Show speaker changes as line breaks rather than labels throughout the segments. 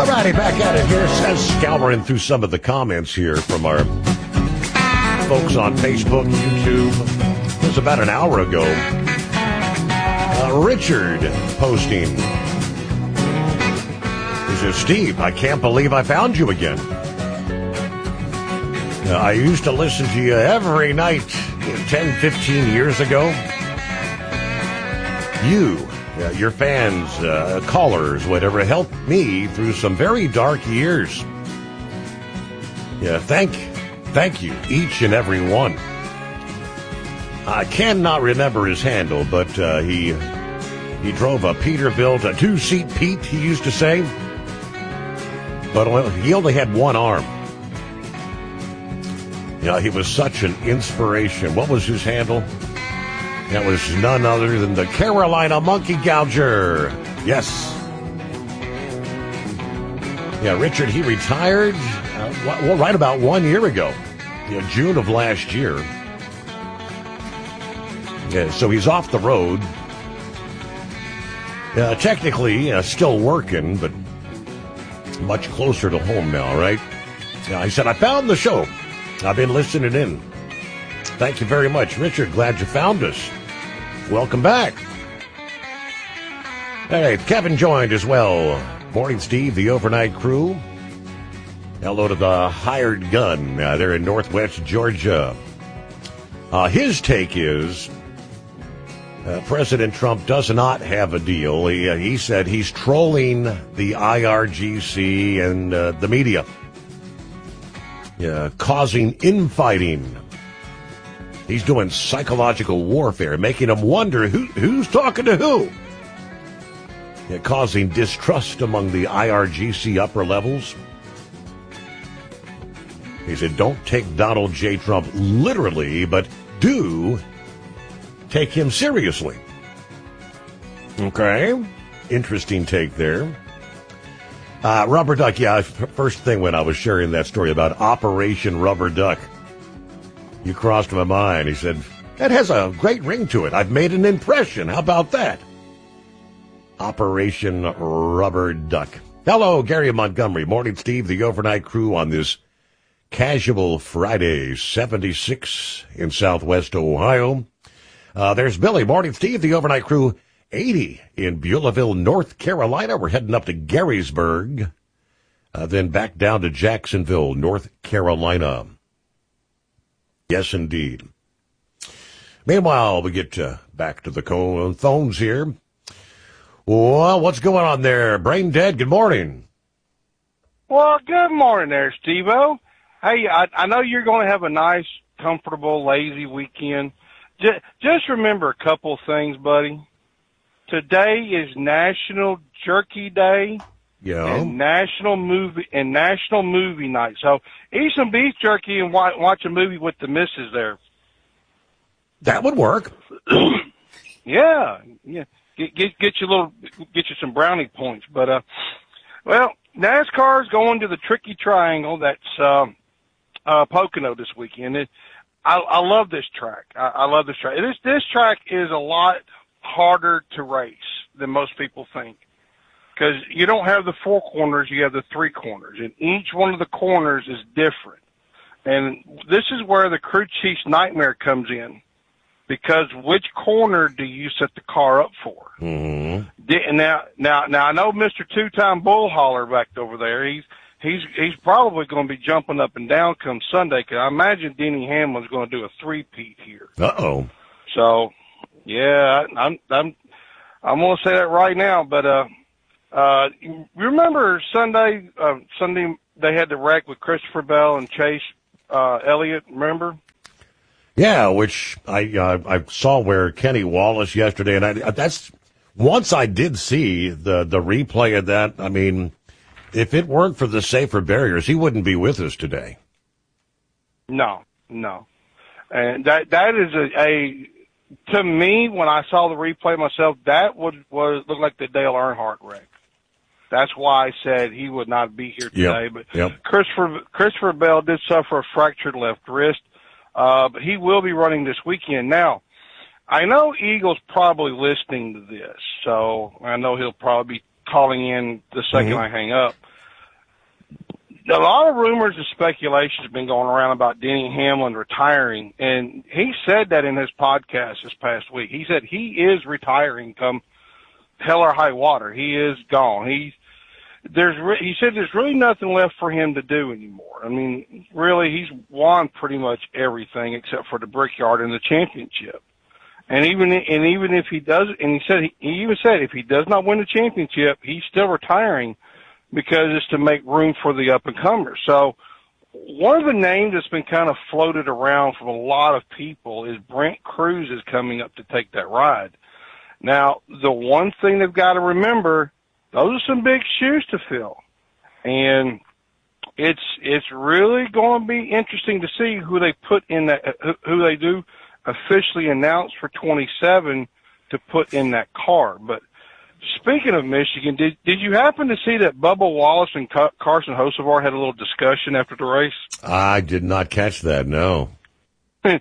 All righty, back at it here. Scouring through some of the comments here from our folks on Facebook, YouTube. It was about an hour ago. Richard posting. He says, Steve, I can't believe I found you again. I used to listen to you every night 10, 15 years ago. You, your fans, callers, whatever, helped me through some very dark years. Yeah, thank you, each and every one. I cannot remember his handle, but he drove a Peterbilt, a two-seat Pete, he used to say. But he only had one arm. Yeah, he was such an inspiration. What was his handle? That was none other than the Carolina Monkey Gouger. Yes. Yeah, Richard, he retired right about 1 year ago. June of last year. Yeah, so he's off the road. Technically, still working, but much closer to home now, right? Yeah, I said, I found the show. I've been listening in. Thank you very much, Richard. Glad you found us. Welcome back. Hey, Kevin joined as well. Morning, Steve, the overnight crew. Hello to the hired gun there in Northwest Georgia. His take is President Trump does not have a deal. He said he's trolling the IRGC and the media, causing infighting. He's doing psychological warfare, making them wonder who's talking to who. Causing distrust among the IRGC upper levels. He said, don't take Donald J. Trump literally, but do take him seriously. Okay. Interesting take there. Rubber Duck, first thing when I was sharing that story about Operation Rubber Duck, you crossed my mind. He said, that has a great ring to it. I've made an impression. How about that? Operation Rubber Duck. Hello, Gary Montgomery. Morning, Steve, the overnight crew on this casual Friday, 76 in Southwest Ohio. There's Billy. Morning, Steve, the overnight crew, 80 in Beulahville, North Carolina. We're heading up to Garysburg, then back down to Jacksonville, North Carolina. Yes, indeed. Meanwhile, we get back to the phones here. Well, what's going on there? Brain Dead, good morning.
Well, good morning there, Steve-O. Hey, I know you're going to have a nice, comfortable, lazy weekend. Just remember a couple things, buddy. Today is National Jerky Day.
Yeah.
And National Movie Night. So eat some beef jerky and watch a movie with the missus there.
That would work.
Yeah. Get you some brownie points. But well, NASCAR's going to the Tricky Triangle. That's Pocono this weekend. I love this track. I love this track. This track is a lot harder to race than most people think. Because you don't have the four corners, you have the three corners. And each one of the corners is different. And this is where the crew chief's nightmare comes in. Because which corner do you set the car up for?
Mm-hmm.
Now, I know Mr. Two-Time Bull Hauler back over there. He's probably going to be jumping up and down come Sunday. Because I imagine Denny Hamlin's going to do a three-peat here.
Uh-oh.
So, yeah, I'm going to say that right now. But remember Sunday they had the wreck with Christopher Bell and Chase Elliott. Remember?
Yeah, which I saw where Kenny Wallace yesterday, and that's once I did see the replay of that. I mean, if it weren't for the safer barriers, he wouldn't be with us today.
No, and that is to me, when I saw the replay myself, that was look like the Dale Earnhardt wreck. That's why I said he would not be here today.
Yep.
Christopher Bell did suffer a fractured left wrist, but he will be running this weekend. Now, I know Eagle's probably listening to this, so I know he'll probably be calling in the second I hang up. a lot of rumors and speculation has been going around about Denny Hamlin retiring, and he said that in his podcast this past week. He said he is retiring come hell or high water. He is gone. He said there's really nothing left for him to do anymore. I mean, really, he's won pretty much everything except for the Brickyard and the championship. And even if he does, and he even said if he does not win the championship, he's still retiring because it's to make room for the up and comers. So one of the names that's been kind of floated around from a lot of people is Brent Cruz is coming up to take that ride. Now, the one thing they've got to remember, those are some big shoes to fill. And it's really going to be interesting to see who they put in that, who they do officially announce for 27 to put in that car. But speaking of Michigan, did you happen to see that Bubba Wallace and Carson Hocevar had a little discussion after the race?
I did not catch that, no.
I'm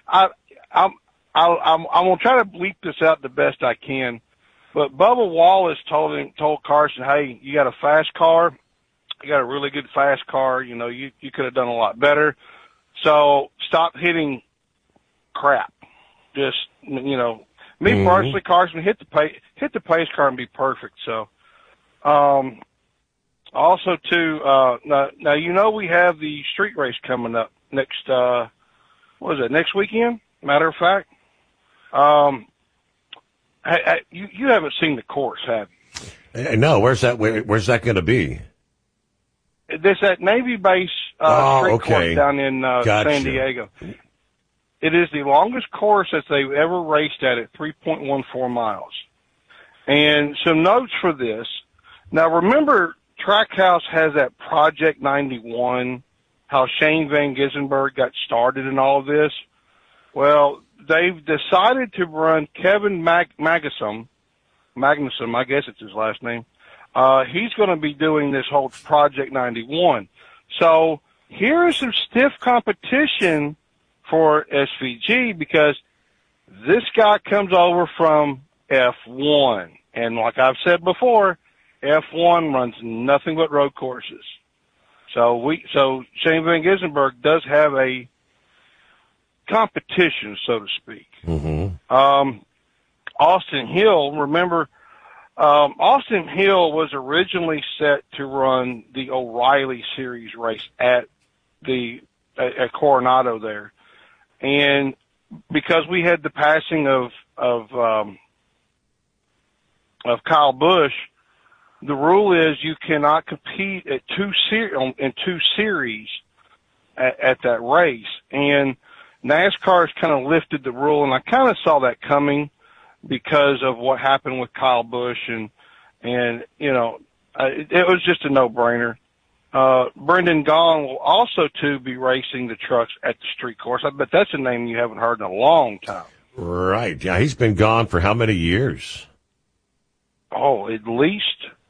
gonna try to bleep this out the best I can, but Bubba Wallace told Carson, "Hey, you got a fast car, you got a really good fast car. You know, you could have done a lot better. So stop hitting crap. Just me personally, Carson, hit the pace car and be perfect." So, also too, now we have the street race coming up next. What is it? Next weekend? Matter of fact. You haven't seen the course, have you?
No, where's that going to be?
This at Navy Base street course down in San Diego. It is the longest course that they've ever raced at 3.14 miles. And some notes for this. Now remember, Trackhouse has that Project 91, how Shane Van Gissenberg got started in all of this. Well, they've decided to run Kevin Magnuson, I guess it's his last name. He's going to be doing this whole Project 91. So here is some stiff competition for SVG because this guy comes over from F1. And like I've said before, F1 runs nothing but road courses. So Shane Van Gissenberg does have a competition, so to speak.
Mm-hmm.
Austin Hill, remember, Austin Hill was originally set to run the O'Reilly Series race at Coronado there. And because we had the passing of Kyle Busch, the rule is you cannot compete at in two series at that race. And NASCAR has kind of lifted the rule, and I kind of saw that coming because of what happened with Kyle Busch, and it was just a no-brainer. Brendan Gaughan will also, too, be racing the trucks at the street course. I bet that's a name you haven't heard in a long time.
Right. Yeah, he's been gone for how many years?
Oh, at least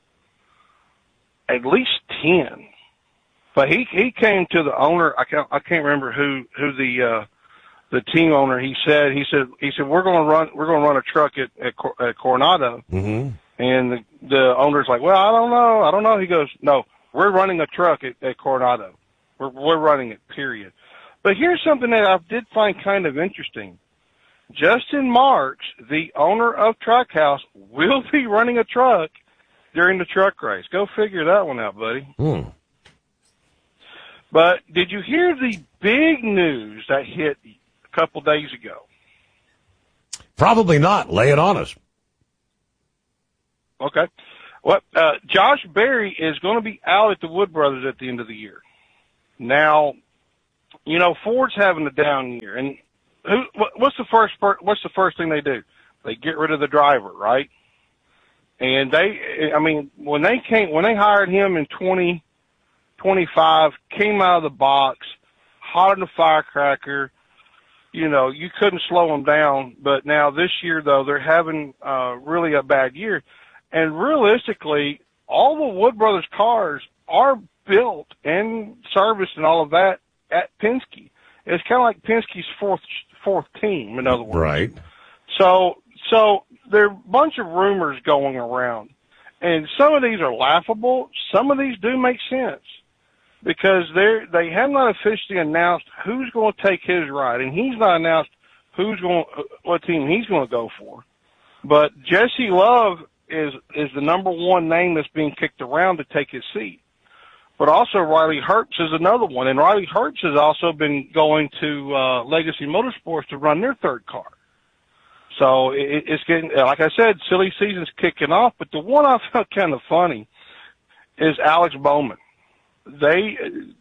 10. But he came to the owner. I can't remember who the team owner. He said we're going to run a truck at Coronado.
Mm-hmm.
And the owner's like, well, I don't know. He goes, no, we're running a truck at Coronado. We're running it, period. But here's something that I did find kind of interesting. Justin Marks, the owner of Trackhouse, will be running a truck during the truck race. Go figure that one out, buddy. But did you hear the big news that hit a couple days ago?
Probably not. Lay it on us.
Okay. Well, Josh Berry is going to be out at the Wood Brothers at the end of the year. Now, Ford's having a down year, and what's the first thing they do? They get rid of the driver, right? And when they hired him in 2025, came out of the box, hot in the firecracker. You couldn't slow them down. But now this year, though, they're having really a bad year. And realistically, all the Wood Brothers cars are built and serviced and all of that at Penske. It's kind of like Penske's fourth team, in other words.
Right.
So there are a bunch of rumors going around, and some of these are laughable. Some of these do make sense. because they have not officially announced who's going to take his ride, and he's not announced what team he's going to go for. But Jesse Love is the number one name that's being kicked around to take his seat. But also Riley Herbst is another one, and Riley Herbst has also been going to Legacy Motorsports to run their third car. So it's getting, like I said, silly season's kicking off. But the one I found kind of funny is Alex Bowman. The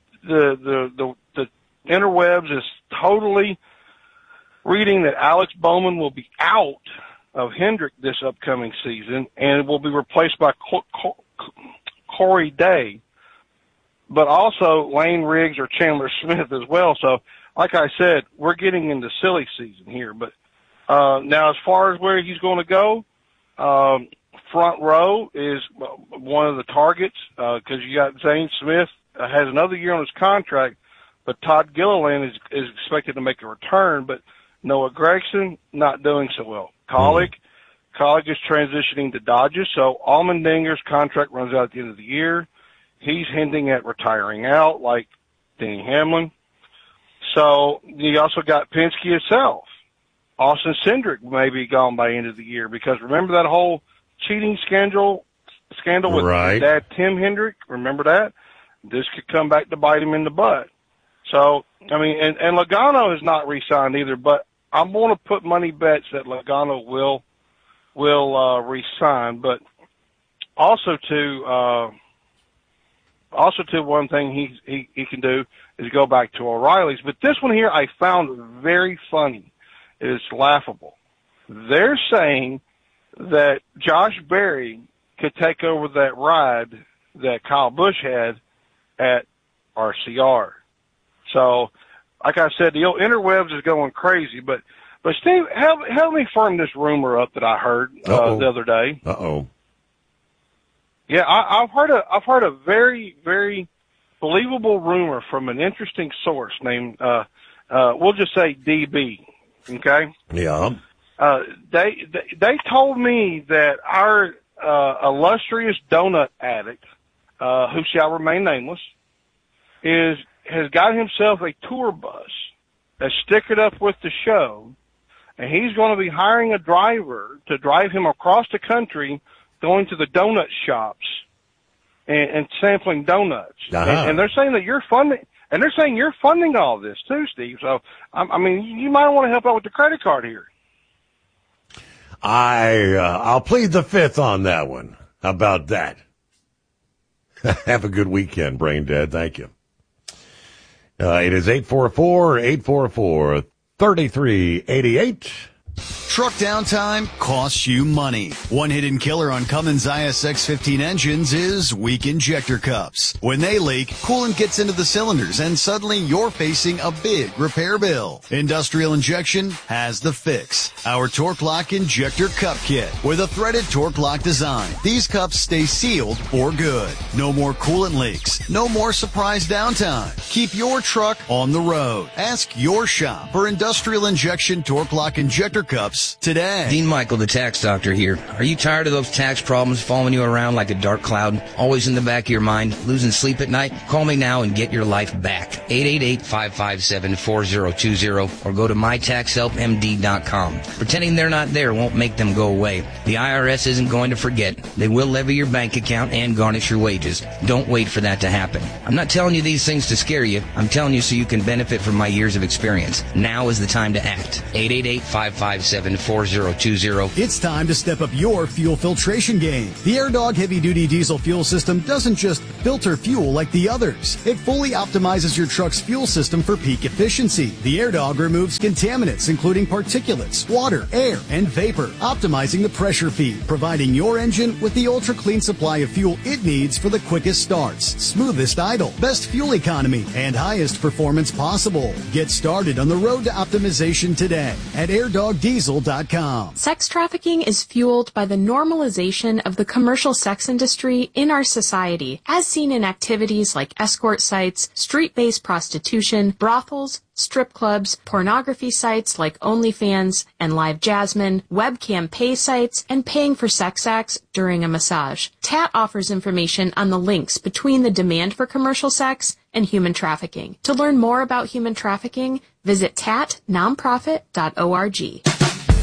interwebs is totally reading that Alex Bowman will be out of Hendrick this upcoming season and will be replaced by Corey Day, but also Lane Riggs or Chandler Smith as well. So, like I said, we're getting into silly season here. But now, as far as where he's going to go, front row is one of the targets because you got Zane Smith has another year on his contract, but Todd Gilliland is expected to make a return. But Noah Gregson not doing so well. Colleague is transitioning to Dodges, so Allmendinger's contract runs out at the end of the year. He's hinting at retiring out, like Denny Hamlin. So you also got Penske itself. Austin Cindric may be gone by the end of the year because remember that whole cheating scandal with his dad, Tim Hendrick? Remember that? This could come back to bite him in the butt. So, I mean, and Logano is not re-signed either, but I'm going to put money bets that Logano will re-sign. But also one thing he can do is go back to O'Reilly's. But this one here I found very funny. It is laughable. They're saying that Josh Berry could take over that ride that Kyle Busch had at RCR. So, like I said, the old interwebs is going crazy. But Steve, help me firm this rumor up that I heard the other day. Yeah, I've heard a very, very believable rumor from an interesting source named we'll just say DB. Okay.
Yeah.
They told me that our illustrious donut addict, who shall remain nameless, has got himself a tour bus that's stickered up with the show, and he's going to be hiring a driver to drive him across the country, going to the donut shops and sampling donuts. And they're saying that you're funding, and they're saying you're funding all this too, Steve. So, I mean, you might want to help out with the credit card here.
I'll plead the fifth on that one. How about that? Have a good weekend, Brain Dead. Thank you. It is 844-844-3388.
Truck downtime costs you money. One hidden killer on Cummins ISX-15 engines is weak injector cups. When they leak, coolant gets into the cylinders and suddenly you're facing a big repair bill. Industrial Injection has the fix. Our Torque Lock Injector Cup Kit with a threaded Torque Lock design. These cups stay sealed for good. No more coolant leaks. No more surprise downtime. Keep your truck on the road. Ask your shop for Industrial Injection Torque Lock Injector Cups today.
Dean Michael, the tax doctor here. Are you tired of those tax problems following you around like a dark cloud, always in the back of your mind, losing sleep at night? Call me now and get your life back. 888-557-4020 or go to mytaxhelpmd.com. Pretending they're not there won't make them go away. The IRS isn't going to forget. They will levy your bank account and garnish your wages. Don't wait for that to happen. I'm not telling you these things to scare you. I'm telling you so you can benefit from my years of experience. Now is the time to act. 888-557-4020.
It's time to step up your fuel filtration game. The AirDog heavy-duty diesel fuel system doesn't just filter fuel like the others. It fully optimizes your truck's fuel system for peak efficiency. The AirDog removes contaminants, including particulates, water, air, and vapor, optimizing the pressure feed, providing your engine with the ultra-clean supply of fuel it needs for the quickest starts, smoothest idle, best fuel economy, and highest performance possible. Get started on the road to optimization today at airdogdiesel.com. TatMobile.com.
Sex trafficking is fueled by the normalization of the commercial sex industry in our society, as seen in activities like escort sites, street-based prostitution, brothels, strip clubs, pornography sites like OnlyFans and Live Jasmine, webcam pay sites, and paying for sex acts during a massage. TAT offers information on the links between the demand for commercial sex and human trafficking. To learn more about human trafficking, visit tatnonprofit.org.